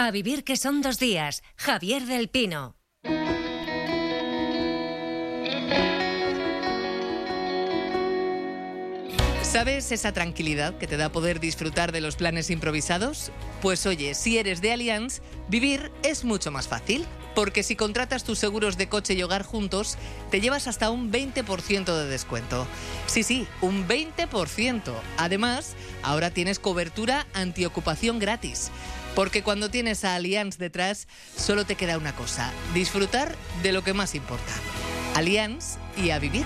A vivir que son 2 días. Javier del Pino. ¿Sabes esa tranquilidad que te da poder disfrutar de los planes improvisados? Pues oye, si eres de Allianz, vivir es mucho más fácil. Porque si contratas tus seguros de coche y hogar juntos, te llevas hasta un 20% de descuento. Sí, un 20%. Además, ahora tienes cobertura antiocupación gratis. Porque cuando tienes a Allianz detrás, solo te queda una cosa: disfrutar de lo que más importa. Allianz y a vivir.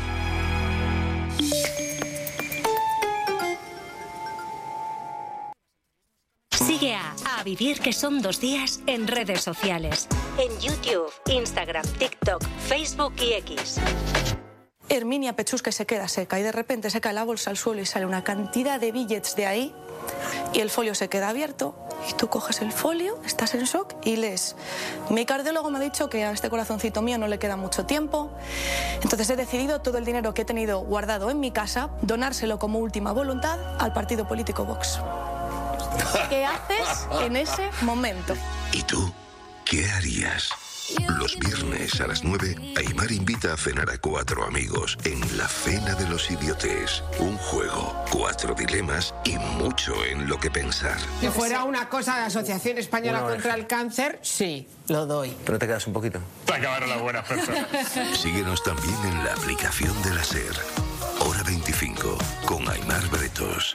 Sigue a Vivir que son 2 días en redes sociales. En YouTube, Instagram, TikTok, Facebook y X. Herminia Pechusca se queda seca y de repente se cae la bolsa al suelo y sale una cantidad de billets de ahí y el folio se queda abierto y tú coges el folio, estás en shock y lees: mi cardiólogo me ha dicho que a este corazoncito mío no le queda mucho tiempo, entonces he decidido todo el dinero que he tenido guardado en mi casa donárselo como última voluntad al partido político Vox. ¿Qué haces en ese momento? ¿Y tú qué harías? Los viernes a las 9, Aimar invita a cenar a 4 amigos en La Cena de los Idiotes. Un juego, 4 dilemas y mucho en lo que pensar. Si fuera una cosa de la Asociación Española contra el Cáncer, sí, lo doy. ¿Pero te quedas un poquito? Se acabaron las buenas personas. Síguenos también en la aplicación de la SER. Hora 25, con Aimar Bretos.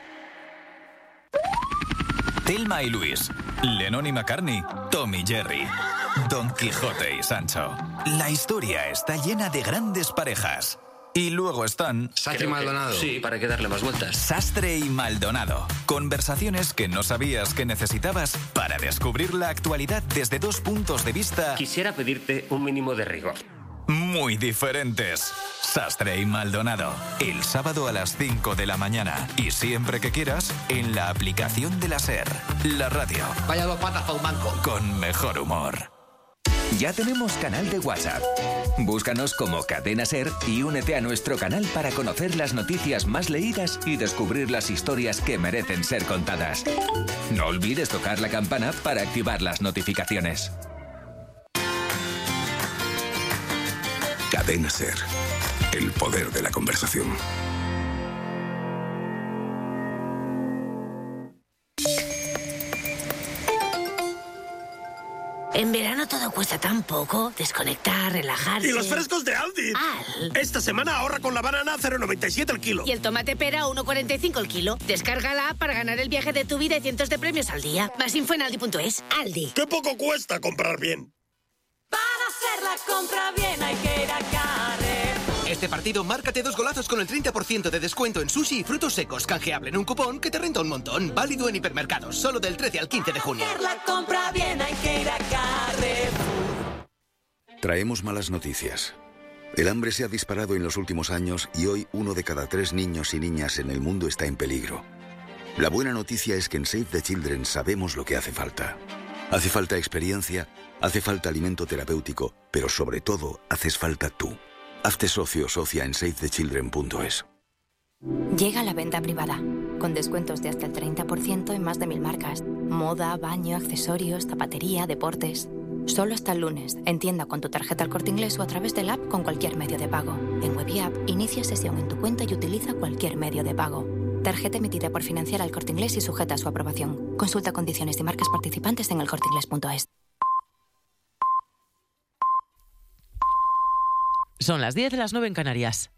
Thelma y Luis, Lennon y McCartney, Tom y Jerry, Don Quijote y Sancho. La historia está llena de grandes parejas. Y luego están... Sastre y Maldonado. Sí, para que darle más vueltas. Sastre y Maldonado. Conversaciones que no sabías que necesitabas para descubrir la actualidad desde 2 puntos de vista... Quisiera pedirte un mínimo de rigor. Muy diferentes. Sastre y Maldonado. El sábado a las 5 de la mañana. Y siempre que quieras, en la aplicación de la SER. La radio. Vaya 2 patas para un banco. Con mejor humor. Ya tenemos canal de WhatsApp. Búscanos como Cadena SER y únete a nuestro canal para conocer las noticias más leídas y descubrir las historias que merecen ser contadas. No olvides tocar la campana para activar las notificaciones. Cadena SER. El poder de la conversación. En verano todo cuesta tan poco. Desconectar, relajarse. Y los frescos de Aldi. Esta semana ahorra con la banana a 0,97 el kilo. Y el tomate pera a 1,45 el kilo. Descárgala para ganar el viaje de tu vida y cientos de premios al día. Más info en aldi.es. Aldi. ¡Qué poco cuesta comprar bien! Para hacer la compra bien hay que ir a Carrefour. Este partido, márcate 2 golazos con el 30% de descuento en sushi y frutos secos. Canjeable en un cupón que te renta un montón. Válido en hipermercados, solo del 13 al 15 de junio. Para hacer la compra bien hay que ir a Carrefour. Traemos malas noticias. El hambre se ha disparado en los últimos años y hoy 1 de cada 3 niños y niñas en el mundo está en peligro. La buena noticia es que en Save the Children sabemos lo que hace falta. Hace falta experiencia, hace falta alimento terapéutico, pero sobre todo haces falta tú. Hazte socio o socia en SaveTheChildren.es. Llega la venta privada, con descuentos de hasta el 30% en más de 1000 marcas. Moda, baño, accesorios, zapatería, deportes. Solo hasta el lunes, en tienda con tu tarjeta El Corte Inglés o a través del app con cualquier medio de pago. En web y app, inicia sesión en tu cuenta y utiliza cualquier medio de pago. Tarjeta emitida por Financiera El Corte Inglés y sujeta a su aprobación. Consulta condiciones y marcas participantes en elcorteinglés.es. Son las 10 de las 9 en Canarias.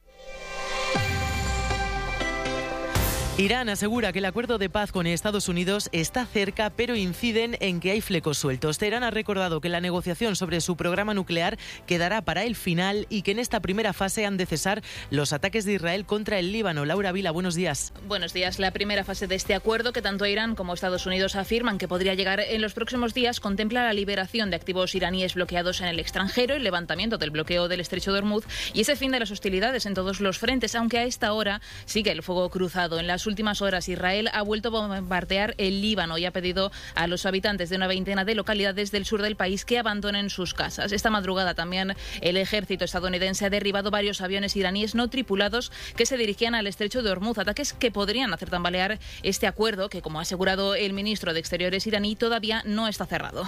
Irán asegura que el acuerdo de paz con Estados Unidos está cerca, pero inciden en que hay flecos sueltos. Teherán ha recordado que la negociación sobre su programa nuclear quedará para el final y que en esta primera fase han de cesar los ataques de Israel contra el Líbano. Laura Vila, buenos días. Buenos días. La primera fase de este acuerdo, que tanto Irán como Estados Unidos afirman que podría llegar en los próximos días, contempla la liberación de activos iraníes bloqueados en el extranjero, el levantamiento del bloqueo del estrecho de Hormuz y ese fin de las hostilidades en todos los frentes, aunque a esta hora sigue el fuego cruzado en las las últimas horas Israel ha vuelto a bombardear el Líbano y ha pedido a los habitantes de una veintena de localidades del sur del país que abandonen sus casas. Esta madrugada también el ejército estadounidense ha derribado varios aviones iraníes no tripulados que se dirigían al estrecho de Hormuz, ataques que podrían hacer tambalear este acuerdo que, como ha asegurado el ministro de Exteriores iraní, todavía no está cerrado.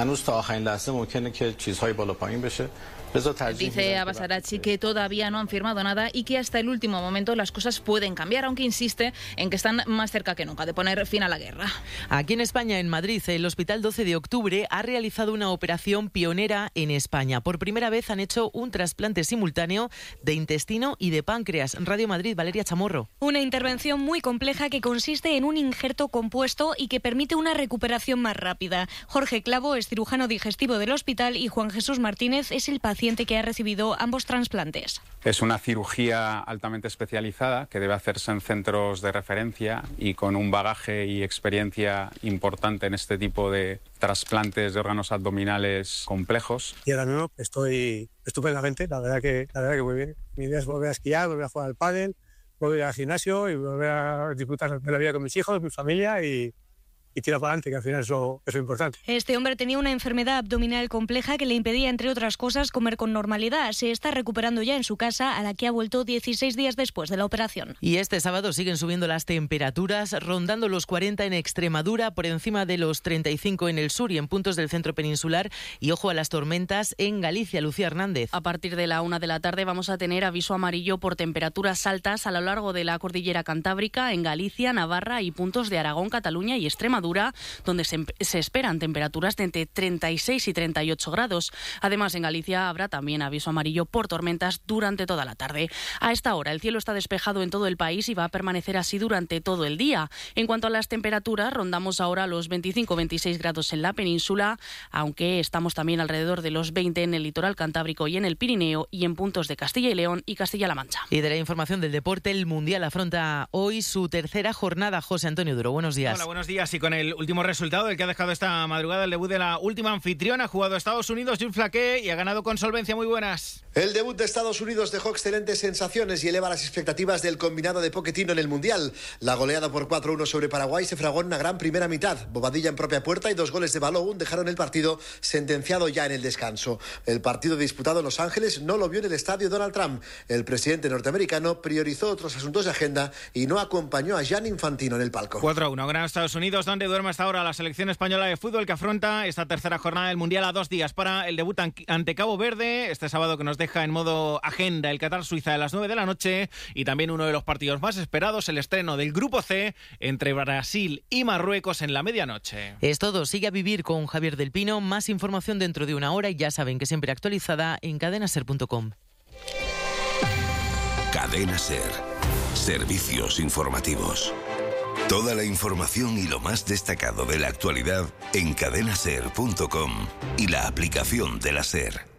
Dice Abbas Araghchi que todavía no han firmado nada y que hasta el último momento las cosas pueden cambiar, aunque insiste en que están más cerca que nunca de poner fin a la guerra. Aquí en España, en Madrid, el Hospital 12 de Octubre ha realizado una operación pionera en España. Por primera vez han hecho un trasplante simultáneo de intestino y de páncreas. Radio Madrid, Valeria Chamorro. Una intervención muy compleja que consiste en un injerto compuesto y que permite una recuperación más rápida. Jorge Clavo es cirujano digestivo del hospital y Juan Jesús Martínez es el paciente que ha recibido ambos trasplantes. Es una cirugía altamente especializada que debe hacerse en centros de referencia y con un bagaje y experiencia importante en este tipo de trasplantes de órganos abdominales complejos. Y ahora mismo estoy estupendamente, la verdad que muy bien. Mi idea es volver a esquiar, volver a jugar al pádel, volver al gimnasio y volver a disfrutar de la vida con mis hijos, mi familia y tirar para adelante, que al final eso es importante. Este hombre tenía una enfermedad abdominal compleja que le impedía, entre otras cosas, comer con normalidad. Se está recuperando ya en su casa, a la que ha vuelto 16 días después de la operación. Y este sábado siguen subiendo las temperaturas, rondando los 40 en Extremadura, por encima de los 35 en el sur y en puntos del centro peninsular. Y ojo a las tormentas en Galicia. Lucía Hernández. A partir de la 1 de la tarde vamos a tener aviso amarillo por temperaturas altas a lo largo de la cordillera cantábrica, en Galicia, Navarra y puntos de Aragón, Cataluña y Extremadura, donde se esperan temperaturas de entre 36 y 38 grados. Además, en Galicia habrá también aviso amarillo por tormentas durante toda la tarde. A esta hora, el cielo está despejado en todo el país y va a permanecer así durante todo el día. En cuanto a las temperaturas, rondamos ahora los 25-26 grados en la península, aunque estamos también alrededor de los 20 en el litoral cantábrico y en el Pirineo y en puntos de Castilla y León y Castilla-La Mancha. Y de la información del deporte, el Mundial afronta hoy su tercera jornada. José Antonio Duro, buenos días. Hola, buenos días. Y con el último resultado, el que ha dejado esta madrugada el debut de la última anfitriona, ha jugado Estados Unidos, Jules Flaquet, y ha ganado con solvencia. Muy buenas. El debut de Estados Unidos dejó excelentes sensaciones y eleva las expectativas del combinado de Pochettino en el Mundial. La goleada por 4-1 sobre Paraguay se fragó en una gran primera mitad. Bobadilla en propia puerta y 2 goles de Balogun dejaron el partido sentenciado ya en el descanso. El partido disputado en Los Ángeles no lo vio en el estadio Donald Trump. El presidente norteamericano priorizó otros asuntos de agenda y no acompañó a Gianni Infantino en el palco. 4-1, gana Estados Unidos, donde duerme hasta ahora la selección española de fútbol, que afronta esta tercera jornada del Mundial a 2 días para el debut ante Cabo Verde, este sábado, que nos deja en modo agenda el Qatar-Suiza a las 9 de la noche, y también uno de los partidos más esperados, el estreno del Grupo C entre Brasil y Marruecos en la medianoche. Es todo, sigue a vivir con Javier del Pino. Más información dentro de una hora y ya saben que siempre actualizada en cadenaser.com. Cadena Ser. Servicios informativos. Toda la información y lo más destacado de la actualidad en cadenaser.com y la aplicación de la SER.